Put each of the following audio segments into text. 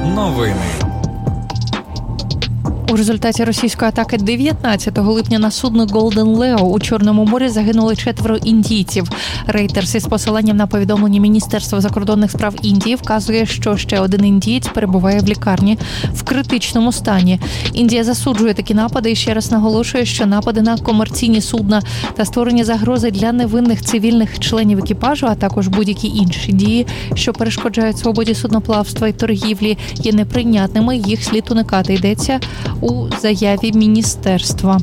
Новини. У результаті російської атаки 19 липня на судно Golden Leo у Чорному морі загинули 4 індійців. Рейтерс із посиланням на повідомлення Міністерства закордонних справ Індії вказує, що ще один індієць перебуває в лікарні в критичному стані. Індія засуджує такі напади і ще раз наголошує, що напади на комерційні судна та створення загрози для невинних цивільних членів екіпажу, а також будь-які інші дії, що перешкоджають свободі судноплавства і торгівлі, є неприйнятними, їх слід уникати, йдеться у заяві міністерства.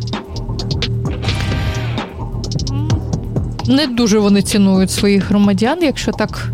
Не дуже вони цінують своїх громадян, якщо так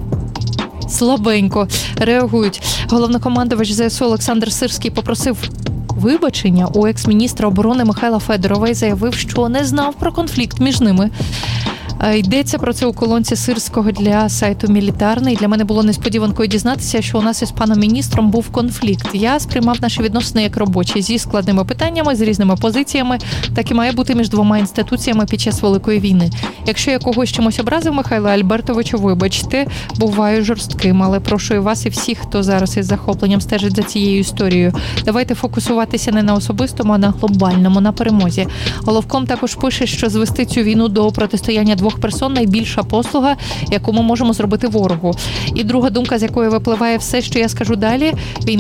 слабенько реагують. Головнокомандувач ЗСУ Олександр Сирський попросив вибачення у екс-міністра оборони Михайла Федорова і заявив, що не знав про конфлікт між ними. Йдеться про це у колонці Сирського для сайту «Мілітарний». Для мене було несподіванкою дізнатися, що у нас із паном міністром був конфлікт. Я сприймав наші відносини як робочі, зі складними питаннями, з різними позиціями. Так і має бути між двома інституціями під час Великої війни. Якщо я когось чимось образив, Михайла Альбертовичу, вибачте, буваю жорстким, але прошу і вас, і всіх, хто зараз із захопленням стежить за цією історією. Давайте фокусуватися не на особистому, а на глобальному, на перемозі. Головком також пише, що звести цю війну до протистояння двох персон – найбільша послуга, яку ми можемо зробити ворогу. І друга думка, з якої випливає все, що я скажу далі: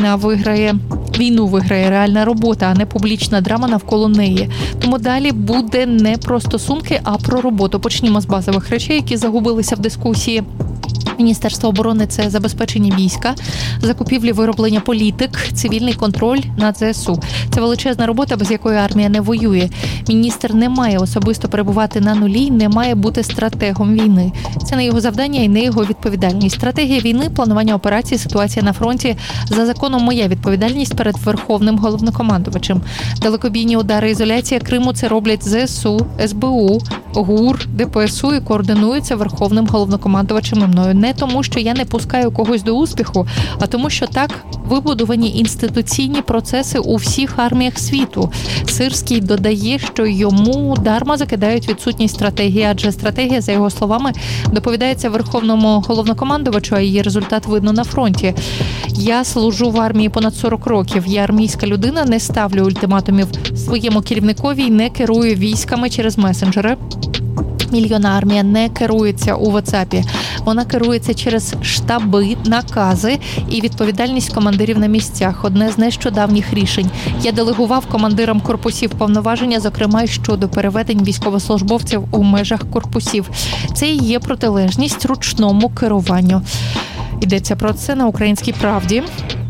війну виграє реальна робота, а не публічна драма навколо неї. Тому далі буде не про стосунки, а про роботу. Почнімо з базових речей, які загубилися в дискусії. Міністерство оборони – це забезпечення війська, закупівлі, вироблення політик, цивільний контроль над ЗСУ. Це величезна робота, без якої армія не воює. Міністр не має особисто перебувати на нулі, не має бути стратегом війни. Це не його завдання і не його відповідальність. Стратегія війни, планування операцій, ситуація на фронті – за законом моя відповідальність перед Верховним головнокомандувачем. Далекобійні удари, ізоляція Криму – це роблять ЗСУ, СБУ, ГУР, ДПСУ і координуються Верховним головнокомандувачем і мною. Не тому, що я не пускаю когось до успіху, а тому, що так вибудовані інституційні процеси у всіх арміях світу. Сирський додає, що йому дарма закидають відсутність стратегії, адже стратегія, за його словами, доповідається Верховному головнокомандувачу, а її результат видно на фронті. Я служу в армії понад 40 років. Я армійська людина, не ставлю ультиматумів своєму керівникові і не керую військами через месенджери. Мільйонна армія не керується у WhatsApp. Вона керується через штаби, накази і відповідальність командирів на місцях. Одне з нещодавніх рішень. Я делегував командирам корпусів повноваження, зокрема, щодо переведень військовослужбовців у межах корпусів. Це і є протилежність ручному керуванню. Йдеться про це на «Українській правді».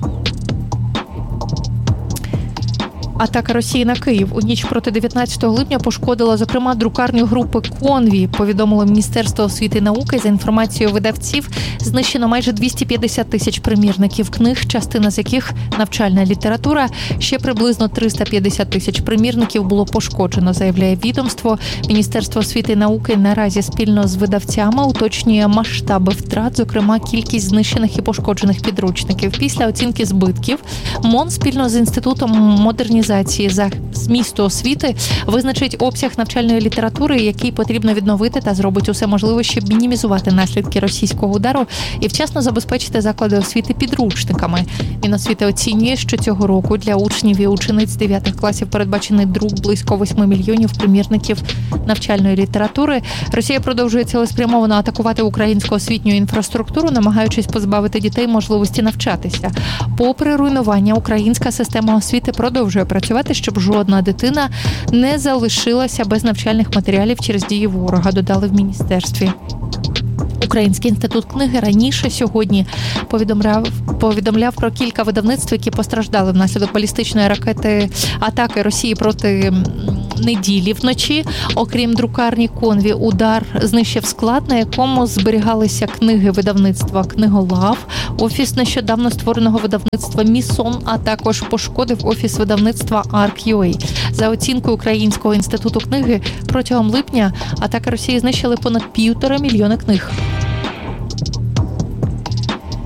Атака Росії на Київ у ніч проти 19 липня пошкодила, зокрема, друкарню групи «Конвій», повідомило Міністерство освіти і науки. За інформацією видавців, знищено майже 250 тисяч примірників книг, частина з яких навчальна література. Ще приблизно 350 тисяч примірників було пошкоджено, заявляє відомство. Міністерство освіти і науки наразі спільно з видавцями уточнює масштаби втрат, зокрема, кількість знищених і пошкоджених підручників. Після оцінки збитків МОН спільно з Інститутом модернізації за змісту освіти визначить обсяг навчальної літератури, який потрібно відновити, та зробить усе можливе, щоб мінімізувати наслідки російського удару і вчасно забезпечити заклади освіти підручниками. Міносвіти оцінює, що цього року для учнів і учениць 9 класів передбачений друк близько 8 мільйонів примірників навчальної літератури. Росія продовжує цілеспрямовано атакувати українську освітню інфраструктуру, намагаючись позбавити дітей можливості навчатися. Попри руйнування, українська система освіти продовжує працювати, щоб жодна дитина не залишилася без навчальних матеріалів через дії ворога, додали в міністерстві. Український інститут книги раніше сьогодні повідомляв про кілька видавництв, які постраждали внаслідок балістичної атаки Росії проти неділі вночі. Окрім друкарні «Конвій», удар знищив склад, на якому зберігалися книги видавництва «Книголав», офіс нещодавно створеного видавництва «Місон», а також пошкодив офіс видавництва «Арк.ua». За оцінкою Українського інституту книги, протягом липня атаки Росії знищили понад 1,5 мільйона книг.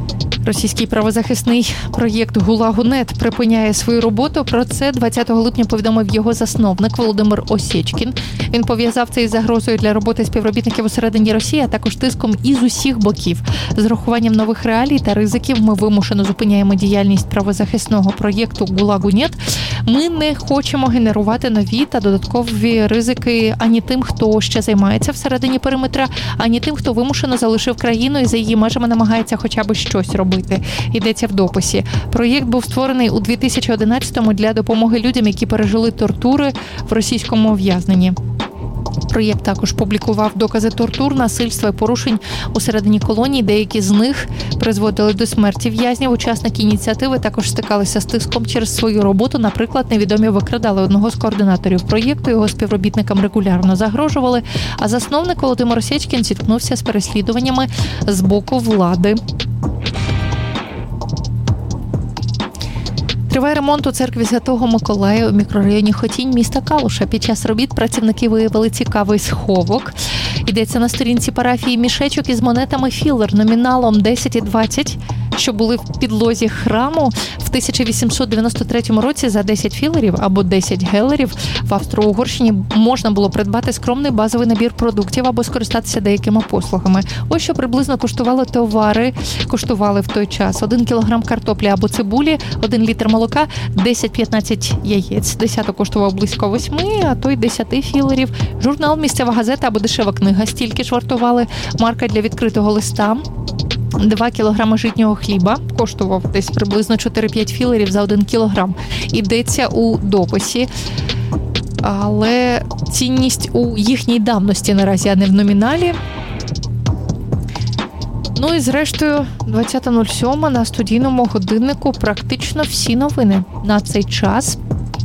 Російський правозахисний проєкт «ГУЛАГу.нет» припиняє свою роботу. Про це 20 липня повідомив його засновник Володимир Осєчкін. Він пов'язав це із загрозою для роботи співробітників усередині Росії, а також тиском із усіх боків. З урахуванням нових реалій та ризиків ми вимушено зупиняємо діяльність правозахисного проєкту «ГУЛАГу.нет». Ми не хочемо генерувати нові та додаткові ризики ані тим, хто ще займається всередині периметра, ані тим, хто вимушено залишив країну і за її межами намагається хоча б щось робити. Йдеться в дописі. Проєкт був створений у 2011-му для допомоги людям, які пережили тортури в російському ув'язненні. Проєкт також публікував докази тортур, насильства і порушень усередині колоній. Деякі з них призводили до смерті в'язнів. Учасники ініціативи також стикалися з тиском через свою роботу. Наприклад, невідомі викрадали одного з координаторів проєкту, його співробітникам регулярно загрожували, а засновник Володимир Осєчкін зіткнувся з переслідуваннями з боку влади. Триває ремонт у церкві Святого Миколая у мікрорайоні Хотінь міста Калуша. Під час робіт працівники виявили цікавий сховок. Йдеться на сторінці парафії мішечок із монетами філер номіналом 10 і 20, що були в підлозі храму. В 1893 році за 10 філерів або 10 гелерів в Австро-Угорщині можна було придбати скромний базовий набір продуктів або скористатися деякими послугами. Ось що приблизно коштували в той час: 1 кілограм картоплі або цибулі, 1 літр молока, 10-15 яєць. Десяток коштував близько 8, а то й 10 філерів. Журнал, місцева газета або дешева книга стільки ж вартували. Марка для відкритого листа. 2 кілограми житнього хліба коштував десь приблизно 4-5 філерів за 1 кілограм. Йдеться у дописі. Але цінність у їхній давності наразі, а не в номіналі. Ну і зрештою, 20.07 на студійному годиннику практично всі новини на цей час.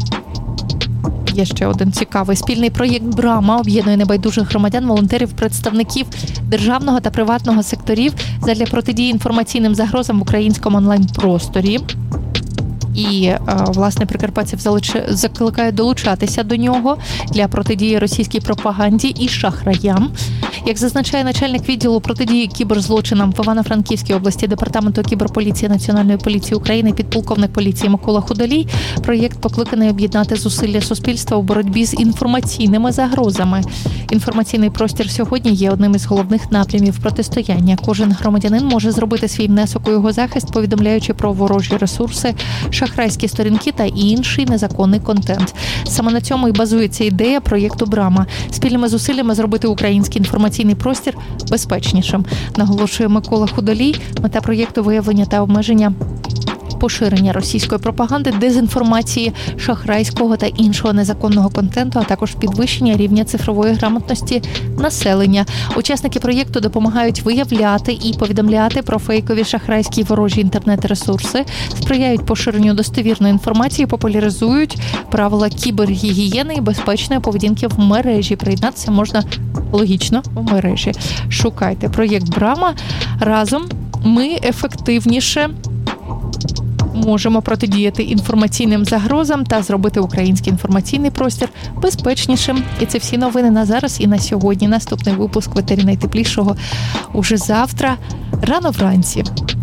Є ще один цікавий спільний проєкт «Брама» об'єднує небайдужих громадян, волонтерів, представників державного та приватного секторів задля протидії інформаційним загрозам в українському онлайн-просторі. І, власне, прикарпатців закликають долучатися до нього для протидії російській пропаганді і шахраям. Як зазначає начальник відділу протидії кіберзлочинам в Івано-Франківській області Департаменту кіберполіції Національної поліції України підполковник поліції Микола Худолій, проєкт покликаний об'єднати зусилля суспільства у боротьбі з інформаційними загрозами. Інформаційний простір сьогодні є одним із головних напрямів протистояння. Кожен громадянин може зробити свій внесок у його захист, повідомляючи про ворожі ресурси, шахрайські сторінки та інший незаконний контент. Саме на цьому і базується ідея проєкту «Брама» – спільними зусиллями зробити український інформаційний простір безпечнішим, наголошує Микола Худолій. Мета проєкту – виявлення та обмеження поширення російської пропаганди, дезінформації, шахрайського та іншого незаконного контенту, а також підвищення рівня цифрової грамотності населення. Учасники проєкту допомагають виявляти і повідомляти про фейкові, шахрайські і ворожі інтернет-ресурси, сприяють поширенню достовірної інформації, популяризують правила кібергігієни і безпечної поведінки в мережі. Приєднатися можна логічно в мережі. Шукайте проєкт «Брама». Разом ми ефективніше можемо протидіяти інформаційним загрозам та зробити український інформаційний простір безпечнішим. І це всі новини на зараз і на сьогодні. Наступний випуск «Ветері найтеплішого» уже завтра, рано вранці.